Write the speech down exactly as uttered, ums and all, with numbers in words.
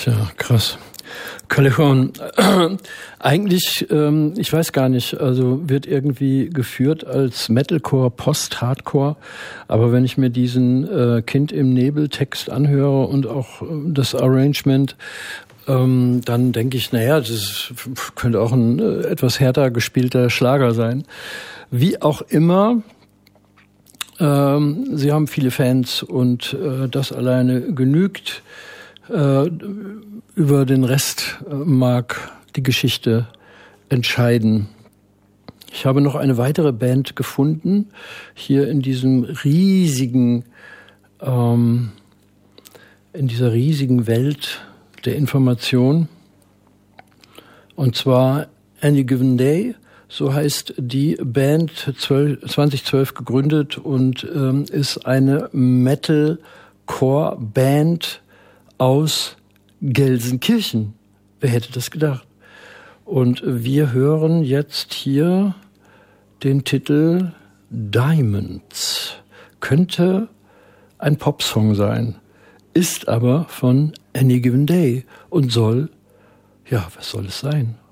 Tja, krass. Callejon, äh, eigentlich, ähm, ich weiß gar nicht, also wird irgendwie geführt als Metalcore, Post-Hardcore, aber wenn ich mir diesen äh, Kind im Nebel-Text anhöre und auch äh, das Arrangement, ähm, dann denke ich, naja, das könnte auch ein äh, etwas härter gespielter Schlager sein. Wie auch immer, ähm, sie haben viele Fans und äh, das alleine genügt. Äh, über den Rest äh, mag die Geschichte entscheiden. Ich habe noch eine weitere Band gefunden, hier in diesem riesigen, ähm, in dieser riesigen Welt der Information. Und zwar Any Given Day, so heißt die Band, zwanzig zwölf gegründet und ähm, ist eine Metalcore-Band aus Gelsenkirchen. Wer hätte das gedacht? Und wir hören jetzt hier den Titel Diamonds. Könnte ein Popsong sein, ist aber von Any Given Day und soll, ja, was soll es sein?